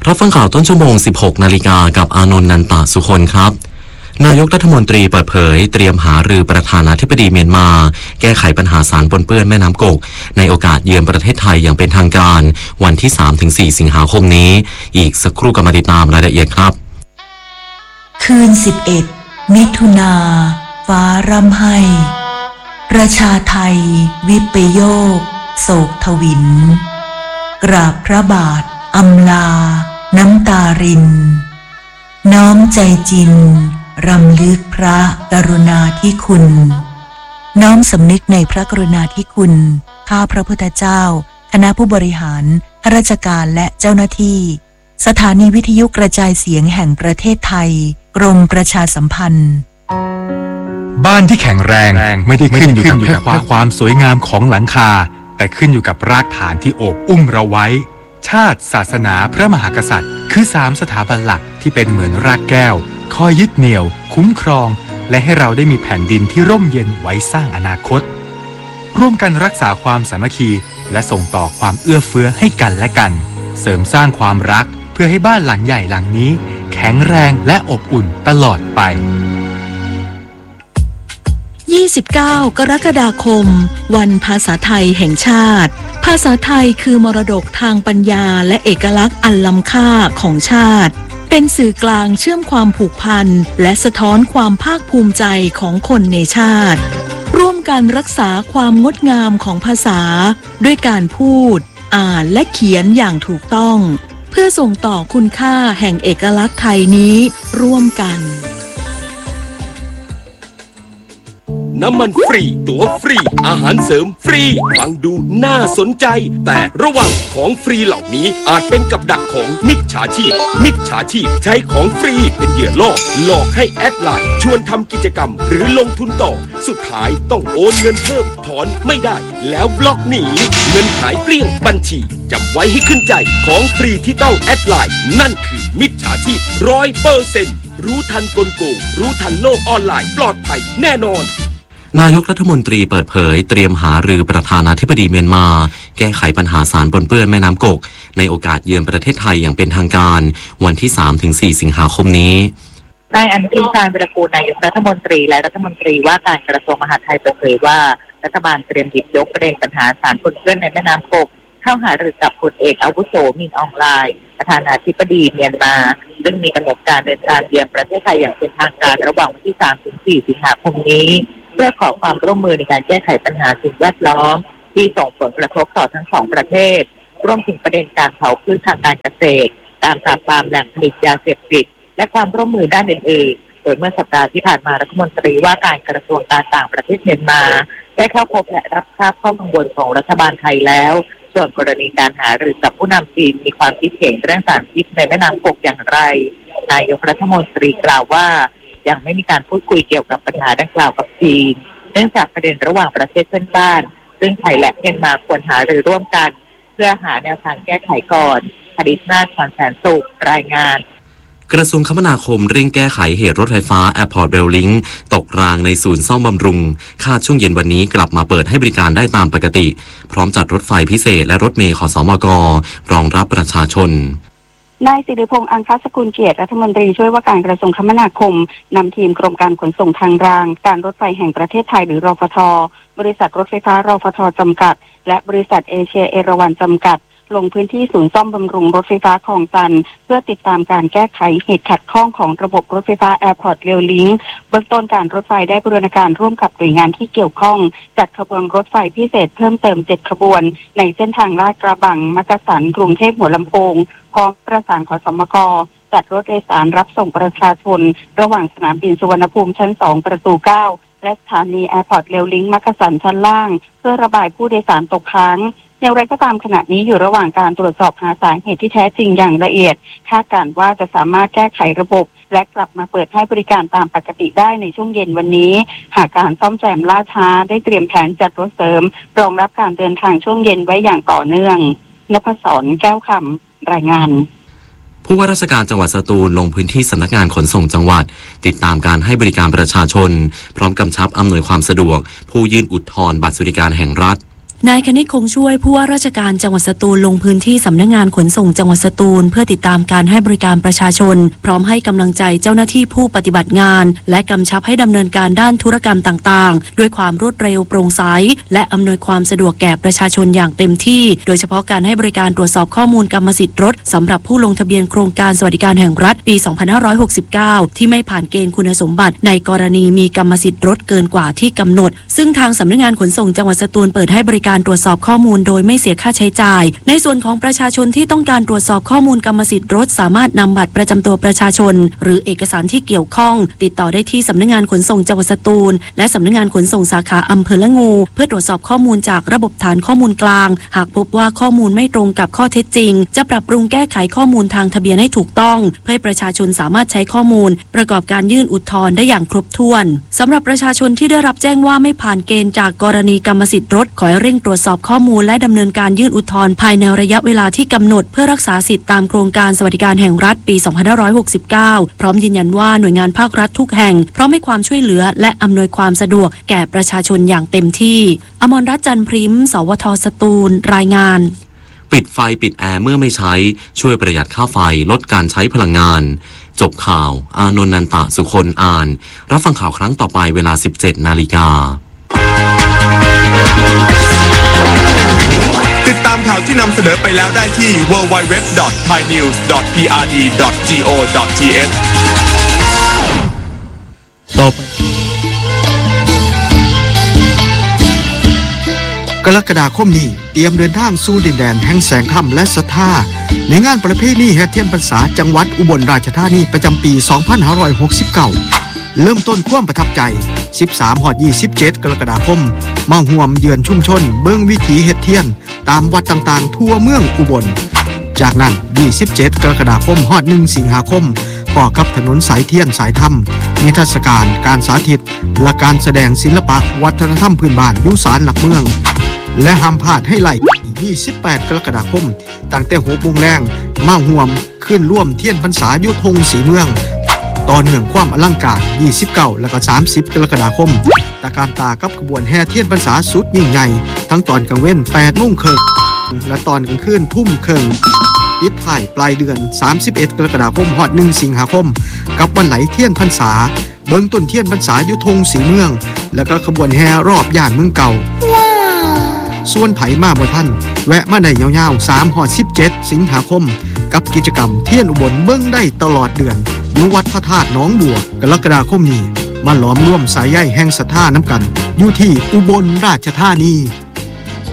รับฟังข่าวต้นชั่วโมง 16 นาฬิกากับอานนท์นันตสุคนครับนายกรัฐมนตรีเปิดเผยเตรียมหารือประธานาธิบดีเมียนมาแก้ไขปัญหาสารปนเปื้อนแม่น้ำกกในโอกาสเยือนประเทศไทยอย่างเป็นทางการวันที่ 3-4 สิงหาคมนี้อีกสักครู่ก็มาติดตามรายละเอียดครับคืน 11 มิถุนาฟ้าร่ำไห้ประชาไทยวิปโยคโศกทวินกราบพระบาทอำลาน้ำตารินน้อมใจจินรำลึกพระกรุณาธิคุณน้อมสำนึกในพระกรุณาธิคุณข้าพระพุทธเจ้าคณะผู้บริหารข้าราชการและเจ้าหน้าที่สถานีวิทยุกระจายเสียงแห่งประเทศไทยกรมประชาสัมพันธ์บ้านที่แข็งแรงไม่ได้ขึ้นอยู่กับแค่ความสวยงามของหลังคาแต่ขึ้นอยู่กับรากฐานที่โอบอุ้มเราไว้ชาติศาสนาพระมหากษัตริย์คือ3สถาบันหลักที่เป็นเหมือนรากแก้วคอยยึดเหนี่ยวคุ้มครองและให้เราได้มีแผ่นดินที่ร่มเย็นไว้สร้างอนาคตร่วมกันรักษาความสามัคคีและส่งต่อความเอื้อเฟื้อให้กันและกันเสริมสร้างความรักเพื่อให้บ้านหลังใหญ่หลังนี้แข็งแรงและอบอุ่นตลอดไป 29 กรกฎาคมวันภาษาไทยแห่งชาติภาษาไทยคือมรดกทางปัญญาและเอกลักษณ์อันล้ำค่าของชาติเป็นสื่อกลางเชื่อมความผูกพันและสะท้อนความภาคภูมิใจของคนในชาติร่วมกันรักษาความงดงามของภาษาด้วยการพูดอ่านและเขียนอย่างถูกต้องเพื่อส่งต่อคุณค่าแห่งเอกลักษณ์ไทยนี้ร่วมกันน้ำมันฟรีตั๋วฟรีอาหารเสริมฟรีฟังดูน่าสนใจแต่ระวังของฟรีเหล่านี้อาจเป็นกับดักของมิจฉาชีพใช้ของฟรีเป็นเหยื่อล่อหลอกให้แอดไลน์ชวนทำกิจกรรมหรือลงทุนต่อสุดท้ายต้องโอนเงินเพิ่มถอนไม่ได้แล้วบล็อกหนีเงินหายเกลี้ยงบัญชีจำไว้ให้ขึ้นใจของฟรีที่ต้องแอดไลน์นั่นคือมิจฉาชีพ 100%รู้ทันกลโกงรู้ทันโลกออนไลน์ปลอดภัยแน่นอนนายกรัฐมนตรีเปิดเผยเตรียมหารือประธานาธิบดีเมียนมาแก้ไขปัญหาสารปนเปื้อนแม่น้ำกกในโอกาสเยือนประเทศไทยอย่างเป็นทางการวันที่ 3-4 สิงหาคมนี้นายอนุทิน ชาญวีรกูลนายกรัฐมนตรีและรัฐมนตรีว่าการกระทรวงมหาดไทยเปิดเผยว่ารัฐบาลเตรียมหยิบยกประเด็นปัญหาสารปนเปื้อนในแม่น้ำกกเข้าหารือกับพลเอกอาวุโสมินอองไลน์ประธานาธิบดีเมียนมาซึ่งมีกำหนดการเดินทางเยือนประเทศไทยอย่างเป็นทางการระหว่างวันที่ 3-4 สิงหาคมนี้เพื่อขอความร่วมมือในการแก้ไขปัญหาสิ่งแวดล้อมที่ส่งผลกระทบต่อทั้งสองประเทศรวมถึงประเด็นการเผาพืชทางการเกษตรการปราบปรามแหล่งผลิตยาเสพติดและความร่วมมือด้านอื่นๆโดยเมื่อสัปดาห์ที่ผ่านมารัฐมนตรีว่าการกระทรวงการต่างประเทศเมียนมาได้เข้าพบและรับทราบข้อกังวลของรัฐบาลไทยแล้วส่วนกรณีการหารือกับผู้นำจีนมีความคิดเห็นเรื่องสารพิษในแม่น้ำกกอย่างไรนายกรัฐมนตรีกล่าวว่ายังไม่มีการพูดคุยเกี่ยวกับปัญหาดังกล่าวกับจีนเนื่องจากประเด็นระหว่างประเทศเพื่อนบ้านซึ่งไทยและเมียนมาควรหารือร่วมกันเพื่อหาแนวทางแก้ไขก่อนผลิตนาถ ขวัญแสนสุขรายงานกระทรวงคมนาคมเร่งแก้ไขเหตุรถไฟฟ้า Airport Rail Link ตกรางในศูนย์ซ่อมบำรุงคาดช่วงเย็นวันนี้กลับมาเปิดให้บริการได้ตามปกติพร้อมจัดรถไฟพิเศษและรถเมล์ขสมกรองรับประชาชนนายสิริพงษ์อังคสกุลเกียรติรัฐมนตรีช่วยว่าการกระทรวงคมนาคมนำทีมกรมการขนส่งทางรางการรถไฟแห่งประเทศไทยหรือรฟท.บริษัทรถไฟฟ้ารฟท.จำกัดและบริษัทเอเชียเอราวัณจำกัดลงพื้นที่ศูนย์ซ่อมบำรุงรถไฟฟ้าคลองจันทร์เพื่อติดตามการแก้ไขเหตุขัดข้องของระบบรถไฟฟ้า Airport Rail Link เบื้องต้นการรถไฟได้บูรณาการร่วมกับหน่วยงานที่เกี่ยวข้องจัดขบวนรถไฟพิเศษเพิ่มเติม7ขบวนในเส้นทางลาดกระบังมักกะสันกรุงเทพหัวลำโพงพร้อมประสานขสมกจัดรถโดยสารรับส่งประชาชนระหว่างสนามบินสุวรรณภูมิชั้น2ประตู9และสถานี Airport Rail Link มักกะสันชั้นล่างเพื่อระบายผู้โดยสารตกค้างอย่างไรก็ตามขณะนี้อยู่ระหว่างการตรวจสอบหาสาเหตุที่แท้จริงอย่างละเอียดคาดการณ์ว่าจะสามารถแก้ไขระบบและกลับมาเปิดให้บริการตามปกติได้ในช่วงเย็นวันนี้หากการซ่อมแซมล่าช้าได้เตรียมแผนจัดรถเสริมรองรับการเดินทางช่วงเย็นไว้อย่างต่อเนื่องนภศร แก้วคำรายงานผู้ว่าราชการจังหวัดสตูลลงพื้นที่สำนักงานขนส่งจังหวัดติดตามการให้บริการประชาชนพร้อมกำชับอำนวยความสะดวกผู้ยื่นอุทธรณ์บัตรสวัสดิการแห่งรัฐนายคณิตคงช่วยผู้ว่าราชการจังหวัดสตูลลงพื้นที่สำนักงานขนส่งจังหวัดสตูลเพื่อติดตามการให้บริการประชาชนพร้อมให้กำลังใจเจ้าหน้าที่ผู้ปฏิบัติงานและกำชับให้ดำเนินการด้านธุรกรรมต่างๆด้วยความรวดเร็วโปร่งใสและอำนวยความสะดวกแก่ประชาชนอย่างเต็มที่โดยเฉพาะการให้บริการตรวจสอบข้อมูลกรรมสิทธิ์รถสำหรับผู้ลงทะเบียนโครงการสวัสดิการแห่งรัฐปี 2569 ที่ไม่ผ่านเกณฑ์คุณสมบัติในกรณีมีกรรมสิทธิ์รถเกินกว่าที่กำหนดซึ่งทางสำนักงานขนส่งจังหวัดสตูลเปิดให้บริการตรวจสอบข้อมูลโดยไม่เสียค่าใช้จ่ายในส่วนของประชาชนที่ต้องการตรวจสอบข้อมูลกรรมสิทธิ์รถสามารถนำบัตรประจำตัวประชาชนหรือเอกสารที่เกี่ยวข้องติดต่อได้ที่สำนักงานขนส่งจังหวัดสตูลและสำนักงานขนส่งสาขาอำเภอละงูเพื่อตรวจสอบข้อมูลจากระบบฐานข้อมูลกลางหากพบว่าข้อมูลไม่ตรงกับข้อเท็จจริงจะปรับปรุงแก้ไขข้อมูลทางทะเบียนให้ถูกต้องเพื่อให้ประชาชนสามารถใช้ข้อมูลประกอบการยื่นอุทธรณ์ได้อย่างครบถ้วนสำหรับประชาชนที่ได้รับแจ้งว่าไม่ผ่านเกณฑ์จากกรณีกรรมสิทธิ์รถขอให้เร่งตรวจสอบข้อมูลและดำเนินการยื่นอุทธรณ์ภายในระยะเวลาที่กำหนดเพื่อรักษาสิทธิตามโครงการสวัสดิการแห่งรัฐปี 2569 พร้อมยืนยันว่าหน่วยงานภาครัฐทุกแห่งพร้อมให้ความช่วยเหลือและอำนวยความสะดวกแก่ประชาชนอย่างเต็มที่อมรรัตน์ จันทร์พริ้ม สวท.สตูลรายงานปิดไฟปิดแอร์เมื่อไม่ใช้ช่วยประหยัดค่าไฟลดการใช้พลังงานจบข่าวอานนท์ นันตะสุคนอ่านรับฟังข่าวครั้งต่อไปเวลา 17:00 น. ติดตามข่าวที่นำเสนอไปแล้วได้ที่ www.thainews.prd.go.th ต่อไปกรกฎาคมนี้เตรียมเดินทางสู่ดินแดนแห่งแสงธรรมและศรัทธาในงานประเพณีแห่เทียนพรรษาจังหวัดอุบลราชธานีประจำปี 2569 เริ่มต้นความประทับใจ 13-27 กรกฎาคมมาห่วมเยือนชุมชนเบิ่งวิถีเฮ็ดเทียนตามวัดต่างๆทั่วเมืองอุบลจากนั้น 27 กรกฎาคมฮอด 1 สิงหาคมก่อกับถนนสายเทียนสายธรรมนิทรรศการการสาธิตและการแสดงศิลปะวัฒนธรรมพื้นบ้านยุสานหลักเมืองและห้ามพลาดให้ไล่28 กรกฎาคมตั้งแต่ 6 โมงแรงมาห่วมขึ้นร่วมเทียนพรรษายุทธงศรีเมืองต่อเนื่องความอลังการ29 และก็ 30 กรกฎาคมตะการตากับขบวนแห่เทียนพรรษาสุดยิ่งใหญ่ทั้งตอนกลางเว้น 8 โมงครึ่งและตอนกลางคืน ทุ่มครึ่งปิดท้ายปลายเดือน 31 กรกฎาคมฮอด 1 สิงหาคมกับวันไหลเทียนพรรษาเบิ่งต้นเทียนพรรษายุทธงศรีเมืองและก็ขบวนแห่รอบย่านเมืองเก่าส่วนไผมาบ่ทันแวะมาได้ยาวๆ3-17 สิงหาคมกับกิจกรรมเทียนอุบลเบิ่งได้ตลอดเดือนอยู่วัดพระธาตุหนองบัวกรกฎาคมนี้มาหลอมร่วมสายใยแห่งศรัทธาน้ำกันอยู่ที่อุบลราชธานี